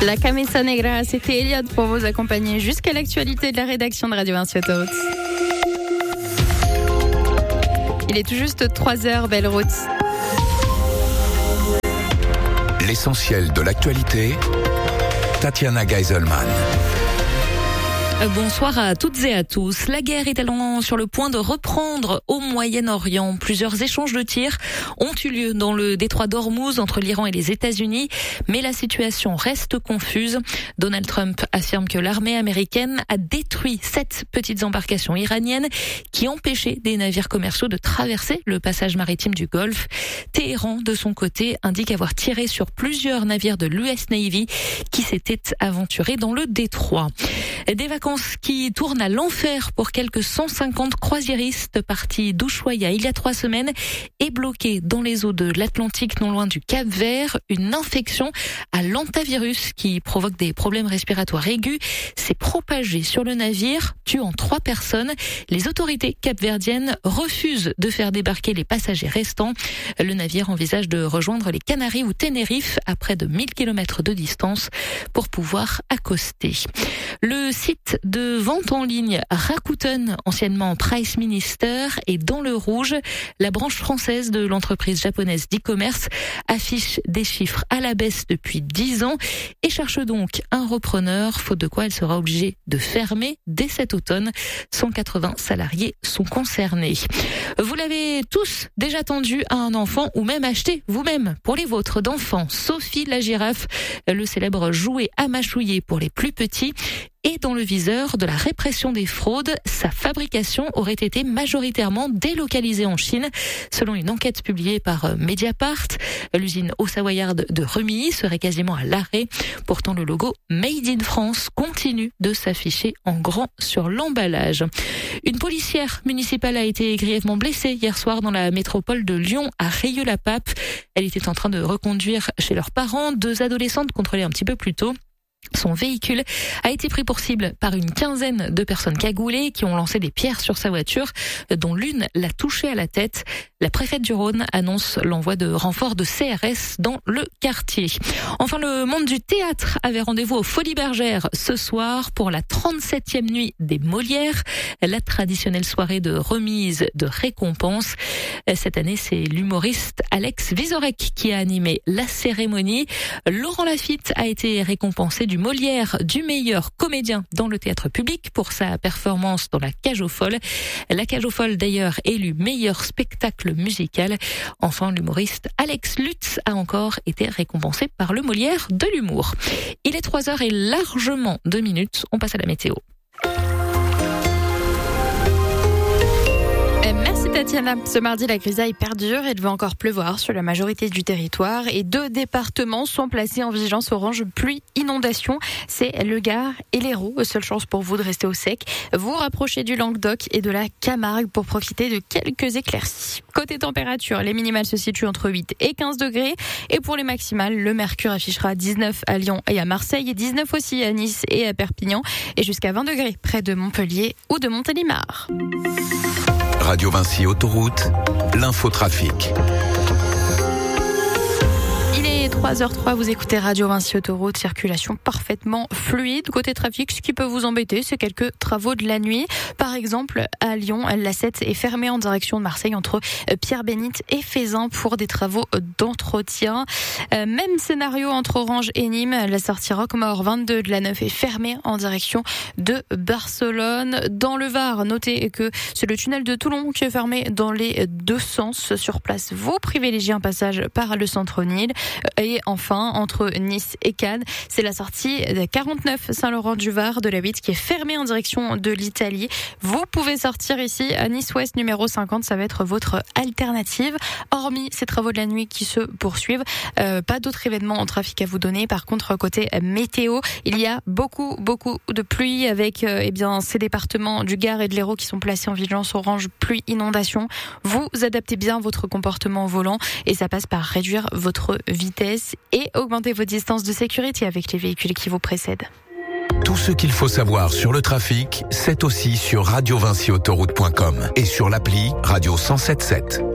La Camisa Negra, c'était Elliot pour vous accompagner jusqu'à l'actualité de la rédaction de Radio Vinci Autoroute. Il est tout juste 3h, belle route. L'essentiel de l'actualité, Tatiana Geiselman. Bonsoir à toutes et à tous. La guerre est sur le point de reprendre au Moyen-Orient. Plusieurs échanges de tirs ont eu lieu dans le détroit d'Ormuz entre l'Iran et les États-Unis, mais la situation reste confuse. Donald Trump affirme que l'armée américaine a détruit 7 petites embarcations iraniennes qui empêchaient des navires commerciaux de traverser le passage maritime du Golfe. Téhéran, de son côté, indique avoir tiré sur plusieurs navires de l'US Navy qui s'étaient aventurés dans le détroit. Des vacances qui tournent à l'enfer pour quelques 150 croisiéristes partis d'Ushuaïa il y a 3 semaines et bloqués dans les eaux de l'Atlantique non loin du Cap-Vert. Une infection à l'hantavirus qui provoque des problèmes respiratoires aigus s'est propagée sur le navire, tuant 3 personnes. Les autorités capverdiennes refusent de faire débarquer les passagers restants. Le navire envisage de rejoindre les Canaries ou Tenerife à près de 1000 km de distance pour pouvoir accoster. Le site de vente en ligne Rakuten, anciennement Price Minister, est dans le rouge. La branche française de l'entreprise japonaise d'e-commerce affiche des chiffres à la baisse depuis 10 ans et cherche donc un repreneur, faute de quoi elle sera obligée de fermer dès cet automne. 180 salariés sont concernés. Vous l'avez tous déjà tendu à un enfant ou même acheté vous-même pour les vôtres d'enfants. Sophie la girafe, le célèbre jouet à mâchouiller pour les plus petits, et dans le viseur de la répression des fraudes. Sa fabrication aurait été majoritairement délocalisée en Chine. Selon une enquête publiée par Mediapart, l'usine Haut-Savoyarde de Remilly serait quasiment à l'arrêt. Pourtant, le logo Made in France continue de s'afficher en grand sur l'emballage. Une policière municipale a été grièvement blessée hier soir dans la métropole de Lyon, à Rieux-la-Pape. Elle était en train de reconduire chez leurs parents 2 adolescentes contrôlées un petit peu plus tôt. Son véhicule a été pris pour cible par une quinzaine de personnes cagoulées qui ont lancé des pierres sur sa voiture, dont l'une l'a touchée à la tête. La préfète du Rhône annonce l'envoi de renforts de CRS dans le quartier. Enfin, le monde du théâtre avait rendez-vous aux Folies Bergères ce soir pour la 37e nuit des Molières, la traditionnelle soirée de remise de récompenses. Cette année, c'est l'humoriste Alex Vizorek qui a animé la cérémonie. Laurent Lafitte a été récompensé du Molière du meilleur comédien dans le théâtre public pour sa performance dans La Cage aux Folles. La Cage aux Folles, d'ailleurs, élu meilleur spectacle musical. Enfin, l'humoriste Alex Lutz a encore été récompensé par le Molière de l'humour. Il est 3h et largement 2 minutes. On passe à la météo. Merci Tatiana. Ce mardi, la grisaille perdure et il va encore pleuvoir sur la majorité du territoire et 2 départements sont placés en vigilance orange pluie inondation. C'est le Gard et l'Hérault. Seule chance pour vous de rester au sec. Vous rapprochez du Languedoc et de la Camargue pour profiter de quelques éclaircies. Côté température, les minimales se situent entre 8 et 15 degrés et pour les maximales, le mercure affichera 19 à Lyon et à Marseille et 19 aussi à Nice et à Perpignan et jusqu'à 20 degrés près de Montpellier ou de Montélimar. Radio Vinci Autoroute, l'infotrafic. Il est 3h03, vous écoutez Radio Vinci Autoroute, circulation parfaitement fluide. Côté trafic, ce qui peut vous embêter, c'est quelques travaux de la nuit. Par exemple, à Lyon, l'A7 est fermée en direction de Marseille entre Pierre-Bénite et Fézin pour des travaux d'entretien. Même scénario entre Orange et Nîmes, la sortie Roquemaure 22 de la 9 est fermée en direction de Barcelone. Dans le Var, notez que c'est le tunnel de Toulon qui est fermé dans les 2 sens. Sur place, vous privilégiez un passage par le centre-Nil. Et enfin, entre Nice et Cannes, c'est la sortie 49 Saint-Laurent-du-Var de la 8 qui est fermée en direction de l'Italie. Vous pouvez sortir ici à Nice-Ouest numéro 50, ça va être votre alternative. Hormis ces travaux de la nuit qui se poursuivent, pas d'autres événements en trafic à vous donner. Par contre, côté météo, il y a beaucoup de pluie avec ces départements du Gard et de l'Hérault qui sont placés en vigilance orange pluie inondation. Vous adaptez bien votre comportement au volant et ça passe par réduire votre vitesse et augmenter vos distances de sécurité avec les véhicules qui vous précèdent. Tout ce qu'il faut savoir sur le trafic, c'est aussi sur radiovinciautoroute.com et sur l'appli Radio 107.7.